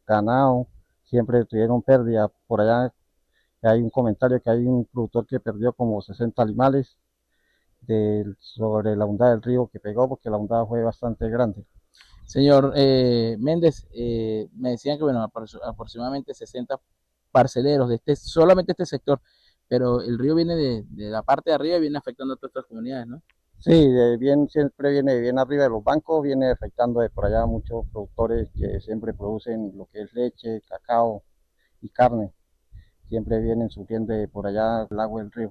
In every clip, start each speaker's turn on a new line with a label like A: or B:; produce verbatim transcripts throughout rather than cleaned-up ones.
A: ganado, siempre tuvieron pérdida. Por allá hay un comentario que hay un productor que perdió como sesenta animales del, sobre la ondada del río que pegó, porque la ondada fue bastante grande.
B: Señor eh, Méndez, eh, me decían que, bueno, apro- aproximadamente sesenta parceleros de este, solamente este sector, pero el río viene de, de la parte de arriba y viene afectando a todas estas comunidades, ¿no?
A: Sí, de bien, siempre viene bien arriba de los bancos, viene afectando de por allá muchos productores que siempre producen lo que es leche, cacao y carne. Siempre vienen sufriendo de por allá el agua del río.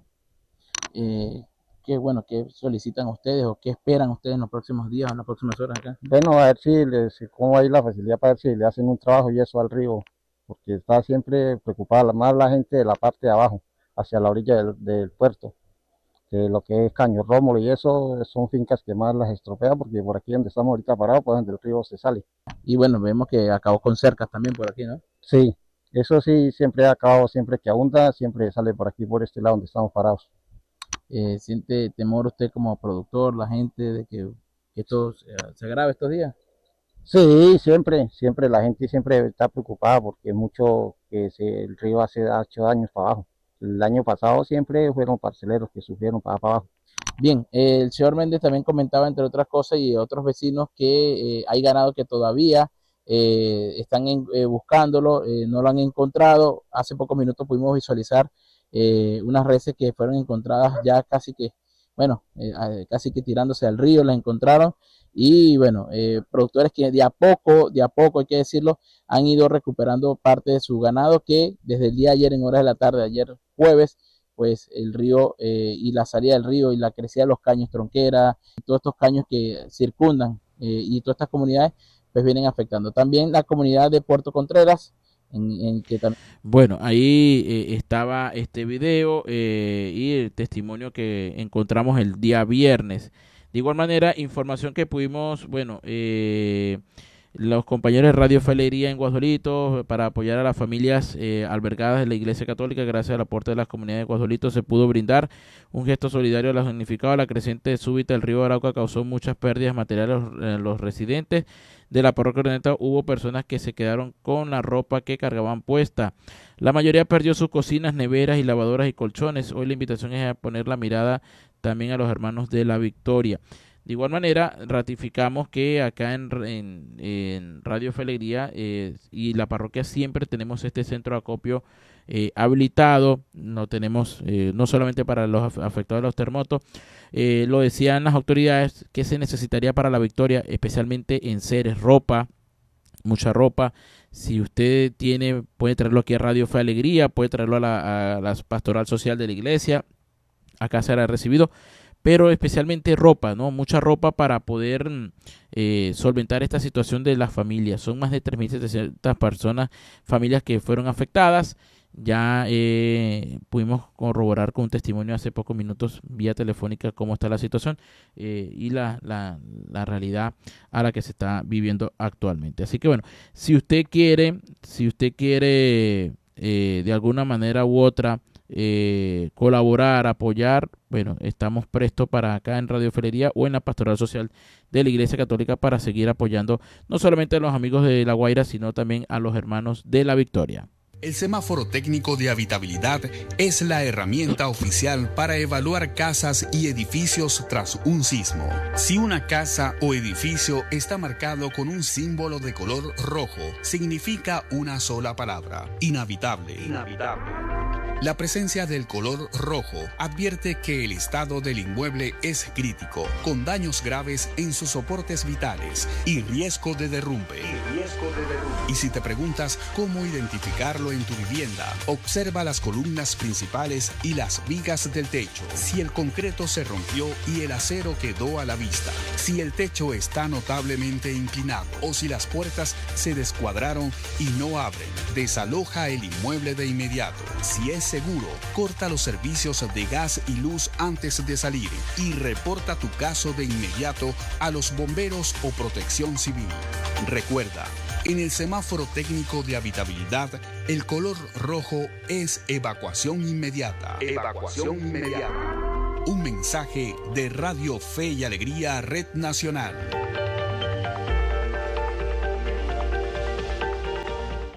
B: Eh, ¿Qué, bueno, qué solicitan ustedes o qué esperan ustedes en los próximos días o en las próximas horas acá?
A: Bueno, a ver si les, cómo va a ir la facilidad para ver si le hacen un trabajo y eso al río, porque está siempre preocupada más la gente de la parte de abajo, hacia la orilla del, del puerto, que lo que es Caño Rómulo y eso son fincas que más las estropea, porque por aquí donde estamos ahorita parados, pues donde el río se sale.
B: Y bueno, vemos que acabó con cercas también por aquí, ¿no?
A: Sí, eso sí, siempre ha acabado, siempre que abunda, siempre sale por aquí, por este lado donde estamos parados.
B: Eh, ¿Siente temor usted como productor, la gente, de que, que esto se, se agrave estos días?
A: Sí, siempre, siempre la gente siempre está preocupada porque mucho que se, el río hace ocho años para abajo. El año pasado siempre fueron parceleros que sufrieron para, para abajo.
B: Bien, eh, el señor Méndez también comentaba, entre otras cosas, y otros vecinos, que eh, hay ganado que todavía eh, están en, eh, buscándolo, eh, no lo han encontrado. Hace pocos minutos pudimos visualizar eh, unas reses que fueron encontradas ya casi que, bueno, eh, casi que tirándose al río, las encontraron. Y bueno, eh, productores que de a poco, de a poco, hay que decirlo, han ido recuperando parte de su ganado que desde el día de ayer, en horas de la tarde, ayer jueves, pues el río eh, y la salida del río y la crecida de los caños tronquera, y todos estos caños que circundan eh, y todas estas comunidades, pues vienen afectando. También la comunidad de Puerto Contreras, en, en que también... Bueno, ahí eh, estaba este video eh, y el testimonio que encontramos el día viernes. De igual manera, información que pudimos, bueno, eh, los compañeros de Radio Fe Alegría en Guasdolito para apoyar a las familias eh, albergadas de la Iglesia Católica. Gracias al aporte de las comunidades de Guasdolito se pudo brindar un gesto solidario a los damnificados. La creciente súbita del río Arauca causó muchas pérdidas materiales a los, a los residentes de la parroquia Ordeneta. Hubo personas que se quedaron con la ropa que cargaban puesta. La mayoría perdió sus cocinas, neveras y lavadoras y colchones. Hoy la invitación es a poner la mirada también a los hermanos de la Victoria. De igual manera, ratificamos que acá en, en, en Radio Fe Alegría eh, y la parroquia siempre tenemos este centro de acopio eh, habilitado. No tenemos, eh, no solamente para los afectados de los terremotos, eh, lo decían las autoridades, que se necesitaría para la Victoria, especialmente en seres, ropa, mucha ropa. Si usted tiene, puede traerlo aquí a Radio Fe Alegría, puede traerlo a la, a la pastoral social de la iglesia, acá será recibido, pero especialmente ropa, ¿no? Mucha ropa para poder eh, solventar esta situación de las familias. Son más de tres mil setecientas personas, familias que fueron afectadas. Ya eh, pudimos corroborar con un testimonio hace pocos minutos vía telefónica cómo está la situación eh, y la, la, la realidad a la que se está viviendo actualmente. Así que bueno, si usted quiere, si usted quiere eh, de alguna manera u otra eh, colaborar, apoyar, bueno, estamos prestos para acá en Radio Fe Alegría o en la Pastoral Social de la Iglesia Católica para seguir apoyando no solamente a los amigos de La Guaira, sino también a los hermanos de la Victoria.
C: El semáforo técnico de habitabilidad es la herramienta oficial para evaluar casas y edificios tras un sismo. Si una casa o edificio está marcado con un símbolo de color rojo, significa una sola palabra: inhabitable. Inhabitable. La presencia del color rojo advierte que el estado del inmueble es crítico, con daños graves en sus soportes vitales y riesgo de derrumbe. Y, riesgo de derrumbe. Y si te preguntas cómo identificarlo en tu vivienda, observa las columnas principales y las vigas del techo. Si el concreto se rompió y el acero quedó a la vista, si el techo está notablemente inclinado o si las puertas se descuadraron y no abren, desaloja el inmueble de inmediato. Si es seguro, corta los servicios de gas y luz antes de salir y reporta tu caso de inmediato a los bomberos o Protección Civil. Recuerda, en el semáforo técnico de habitabilidad, el color rojo es evacuación inmediata. Evacuación inmediata. Un mensaje de Radio Fe y Alegría Red Nacional.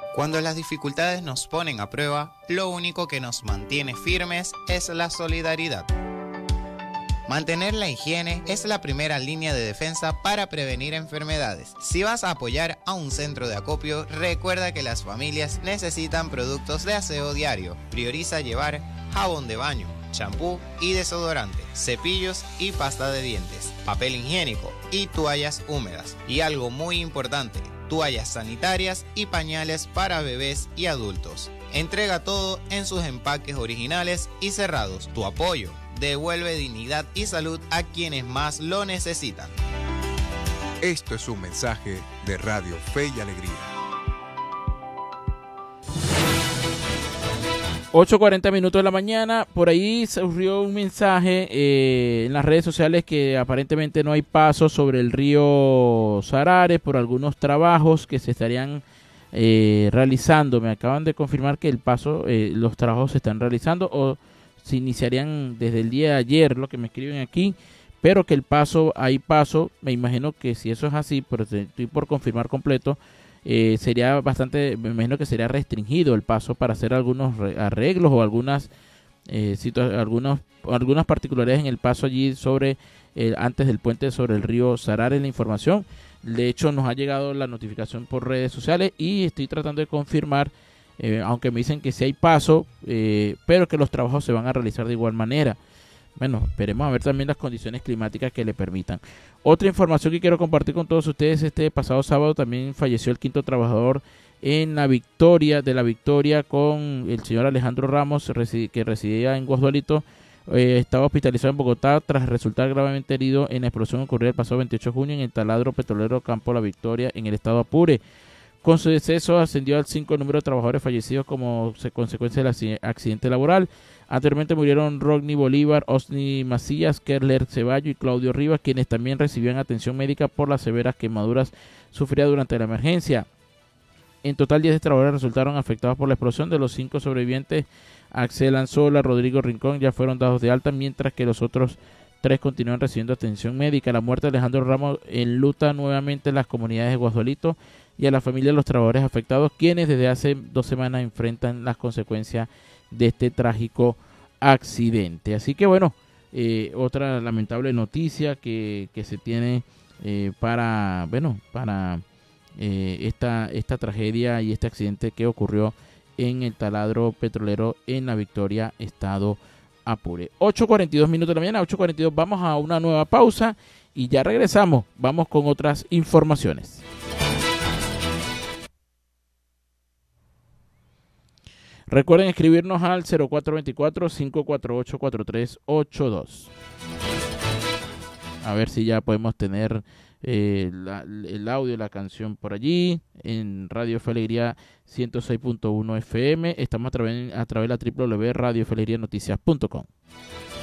D: Cuando las dificultades nos ponen a prueba, lo único que nos mantiene firmes es la solidaridad. Mantener la higiene es la primera línea de defensa para prevenir enfermedades. Si vas a apoyar a un centro de acopio, recuerda que las familias necesitan productos de aseo diario. Prioriza llevar jabón de baño, champú y desodorante, cepillos y pasta de dientes, papel higiénico y toallas húmedas. Y algo muy importante, toallas sanitarias y pañales para bebés y adultos. Entrega todo en sus empaques originales y cerrados. Tu apoyo devuelve dignidad y salud a quienes más lo necesitan.
E: Esto es un mensaje de Radio Fe y Alegría.
B: ocho cuarenta minutos de la mañana, por ahí surgió un mensaje eh, en las redes sociales que aparentemente no hay paso sobre el río Sarare por algunos trabajos que se estarían eh, realizando. Me acaban de confirmar que el paso, eh, los trabajos se están realizando o se iniciarían desde el día de ayer, lo que me escriben aquí, pero que el paso, hay paso, me imagino que si eso es así, pero estoy por confirmar completo, eh, sería bastante, me imagino que sería restringido el paso para hacer algunos arreglos o algunas eh, situ- algunos, algunas particularidades en el paso allí sobre eh, antes del puente sobre el río Sarare. La información, de hecho nos ha llegado la notificación por redes sociales y estoy tratando de confirmar, eh, aunque me dicen que sí hay paso, eh, pero que los trabajos se van a realizar de igual manera. Bueno, esperemos a ver también las condiciones climáticas que le permitan. Otra información que quiero compartir con todos ustedes: este pasado sábado también falleció el quinto trabajador en la Victoria, de la Victoria, con el señor Alejandro Ramos, que residía en Guasdualito. Eh, estaba hospitalizado en Bogotá tras resultar gravemente herido en la explosión ocurrida el pasado veintiocho de junio en el taladro petrolero Campo La Victoria en el estado Apure. Con su deceso ascendió al cinco el número de trabajadores fallecidos como consecuencia del accidente laboral. Anteriormente murieron Rodney Bolívar, Osni Macías, Kerler Ceballo y Claudio Rivas, quienes también recibían atención médica por las severas quemaduras sufridas durante la emergencia. En total, diez trabajadores resultaron afectados por la explosión. De los cinco sobrevivientes, Axel Anzola, Rodrigo Rincón ya fueron dados de alta, mientras que los otros tres continúan recibiendo atención médica. La muerte de Alejandro Ramos enluta nuevamente las comunidades de Guasdualito y a la familia de los trabajadores afectados, quienes desde hace dos semanas enfrentan las consecuencias de este trágico accidente. Así que bueno, eh, otra lamentable noticia que, que se tiene eh, para, bueno, para eh, esta, esta tragedia y este accidente que ocurrió en el taladro petrolero en La Victoria, estado Apure. ocho cuarenta y dos minutos de la mañana, ocho cuarenta y dos, vamos a una nueva pausa y ya regresamos, vamos con otras informaciones. Recuerden escribirnos al cero cuatro dos cuatro, cinco cuatro ocho, cuatro tres ocho dos. A ver si ya podemos tener eh, la, el audio de la canción por allí en Radio Fe Alegría ciento seis punto uno F M. Estamos a través, a través de la doble u doble u doble u punto radio fe alegría noticias punto com.